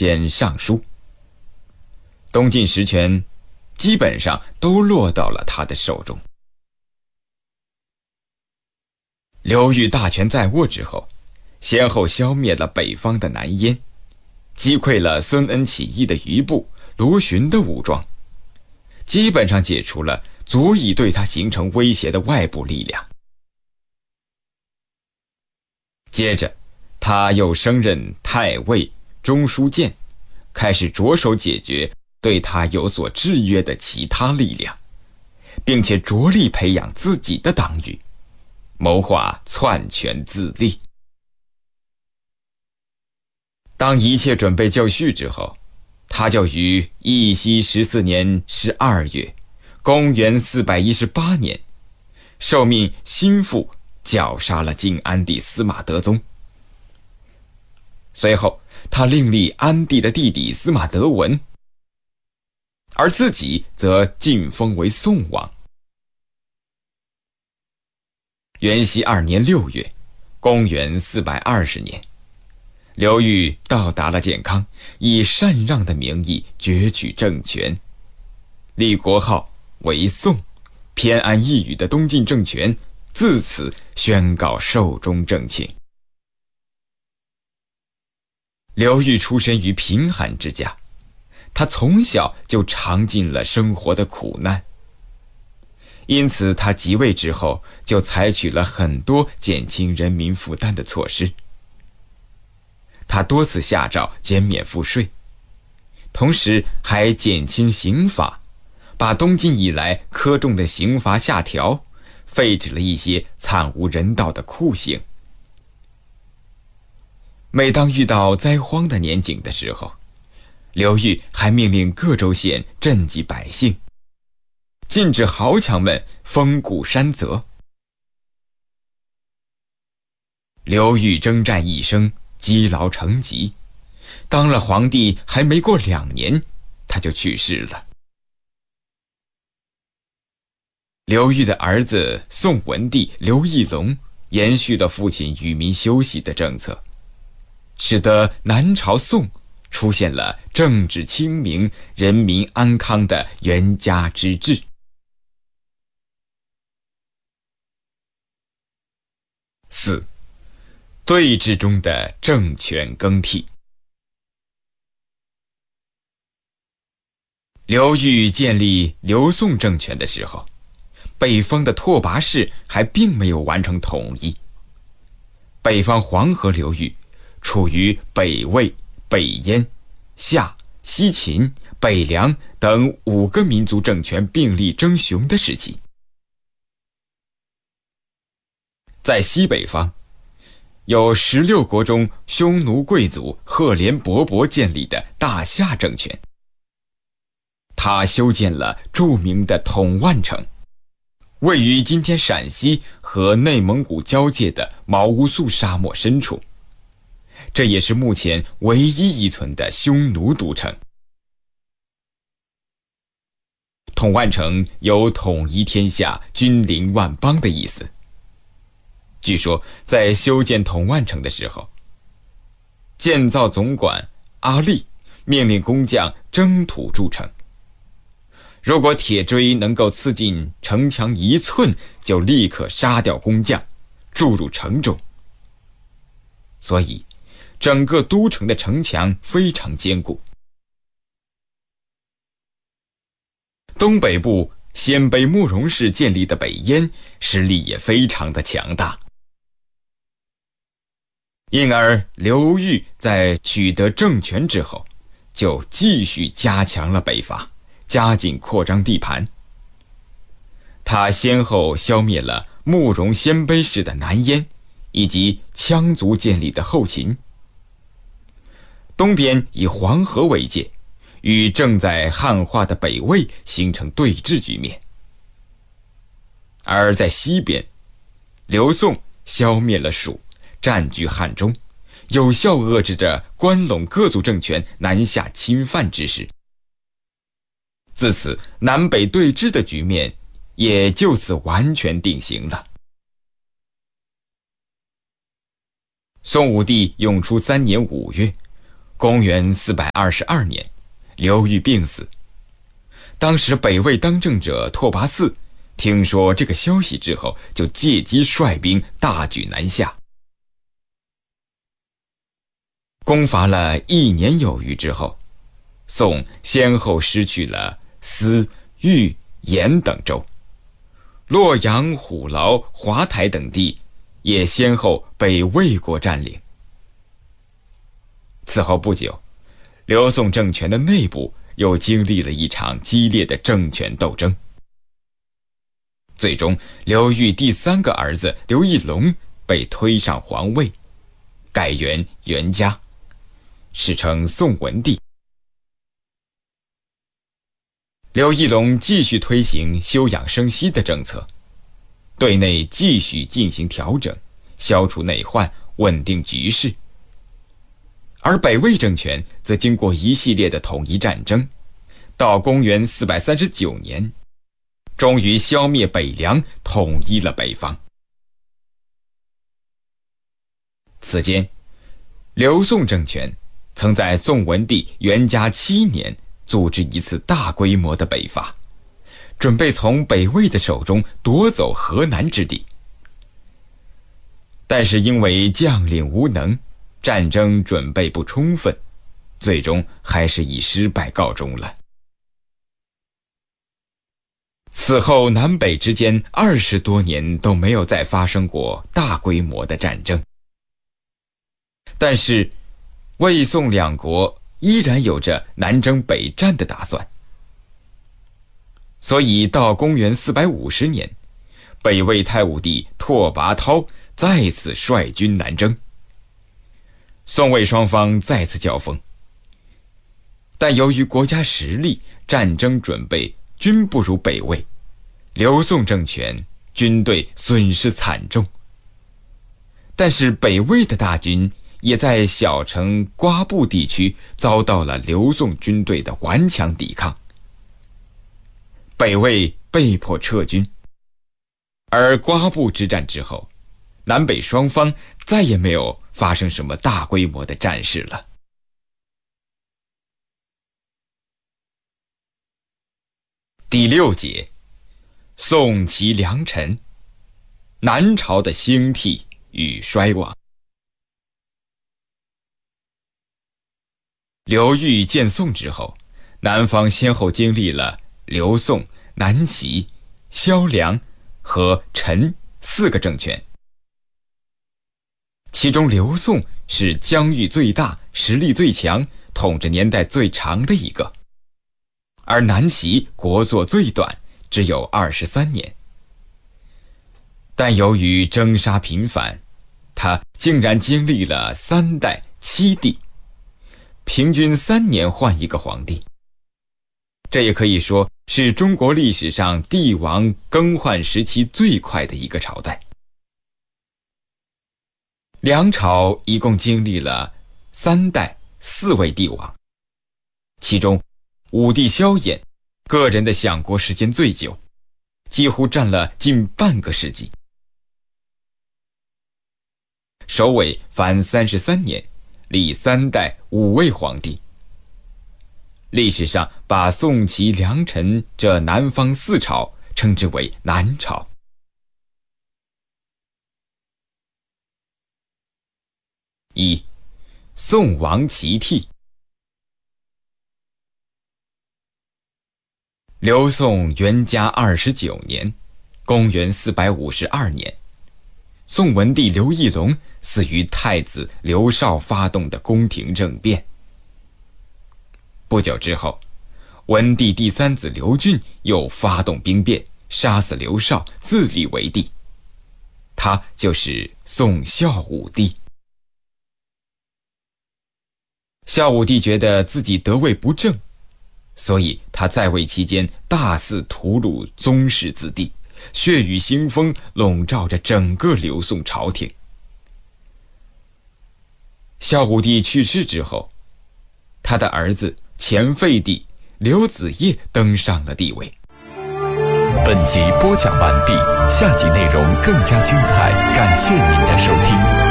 兼尚书。东晋实权基本上都落到了他的手中。刘裕大权在握之后，先后消灭了北方的南燕，击溃了孙恩起义的余部、卢循的武装，基本上解除了足以对他形成威胁的外部力量。接着他又升任太尉、中书监，开始着手解决对他有所制约的其他力量，并且着力培养自己的党羽，谋划篡权自立。当一切准备就绪之后，他就于义熙14年12月，公元418年，受命心腹绞杀了晋安帝司马德宗。随后他另立安帝的弟弟司马德文，而自己则晋封为宋王。元熙2年6月，公元420年，刘裕到达了建康，以禅让的名义攫取政权，立国号为宋，偏安一隅的东晋政权自此宣告寿终正寝。刘裕出身于贫寒之家，他从小就尝尽了生活的苦难，因此他即位之后就采取了很多减轻人民负担的措施。他多次下诏减免赋税，同时还减轻刑罚，把东晋以来苛重的刑罚下调，废止了一些惨无人道的酷刑。每当遇到灾荒的年景的时候，刘裕还命令各州县赈济百姓，禁止豪强们风谷山泽。刘裕征战一生，积劳成疾，当了皇帝还没过2年，他就去世了。刘裕的儿子宋文帝刘义隆延续了父亲与民休息的政策，使得南朝宋出现了政治清明、人民安康的元嘉之治。4. 对峙中的政权更替。刘裕建立刘宋政权的时候，北方的拓跋氏还并没有完成统一。北方黄河流域处于北魏、北燕、夏、西秦、北凉等5个民族政权并立争雄的时期。在西北方，有16国中匈奴贵族赫连勃勃建立的大夏政权，他修建了著名的统万城，位于今天陕西和内蒙古交界的毛乌素沙漠深处，这也是目前唯一遗存的匈奴都城。统万城有统一天下、君临万邦的意思。据说在修建统万城的时候，建造总管阿力命令工匠征土筑城，如果铁锥能够刺进城墙1寸，就立刻杀掉工匠，注入城中。所以整个都城的城墙非常坚固。东北部鲜卑慕容氏建立的北燕实力也非常的强大，因而刘裕在取得政权之后，就继续加强了北伐，加紧扩张地盘。他先后消灭了慕容鲜卑氏的南燕，以及羌族建立的后秦。东边以黄河为界，与正在汉化的北魏形成对峙局面。而在西边，刘宋消灭了蜀，占据汉中，有效遏制着关陇各族政权南下侵犯之势。自此，南北对峙的局面也就此完全定型了。宋武帝永初3年5月， 公元422年，刘裕病死。当时北魏当政者拓跋嗣听说这个消息之后，就借机率兵大举南下。攻伐了1年有余之后，宋先后失去了司、豫、延等州，洛阳、虎牢、华台等地也先后被魏国占领。此后不久，刘宋政权的内部又经历了一场激烈的政权斗争。最终，刘裕第3个儿子刘义隆被推上皇位，改元元嘉，史称宋文帝。刘义隆继续推行休养生息的政策，对内继续进行调整，消除内患，稳定局势。而北魏政权则经过一系列的统一战争，到公元439年，终于消灭北凉，统一了北方。此间，刘宋政权曾在宋文帝元嘉7年组织一次大规模的北伐，准备从北魏的手中夺走河南之地。但是因为将领无能，战争准备不充分，最终还是以失败告终了。此后南北之间20多年都没有再发生过大规模的战争，但是魏宋两国依然有着南征北战的打算。所以到公元450年，北魏太武帝拓跋焘再次率军南征，宋魏双方再次交锋。但由于国家实力、战争准备均不如北魏，刘宋政权军队损失惨重。但是北魏的大军也在小城瓜埠地区遭到了刘宋军队的顽强抵抗，北魏被迫撤军。而瓜埠之战之后，南北双方再也没有发生什么大规模的战事了。第6节，宋齐梁陈，南朝的兴替与衰亡。刘裕建宋之后，南方先后经历了刘宋、南齐、萧梁和陈4个政权。其中刘宋是疆域最大、实力最强、统治年代最长的一个，而南齐国祚最短，只有23年。但由于征杀频繁，他竟然经历了3代7帝，平均3年换一个皇帝。这也可以说是中国历史上帝王更换时期最快的一个朝代。梁朝一共经历了3代4位帝王，其中武帝萧衍个人的享国时间最久，几乎占了近半个世纪。首尾凡33年，历3代5位皇帝。历史上把宋齐梁陈这南方4朝称之为南朝。1. 宋王齐替。刘宋元嘉29年，公元452年，宋文帝刘义隆死于太子刘绍发动的宫廷政变。不久之后，文帝第3子刘俊又发动兵变，杀死刘绍，自立为帝。他就是宋孝武帝。孝武帝觉得自己得位不正，所以他在位期间大肆屠戮宗室子弟，血雨腥风笼罩着整个刘宋朝廷。孝武帝去世之后，他的儿子前废帝刘子业登上了帝位。 本集播讲完毕，下集内容更加精彩，感谢您的收听。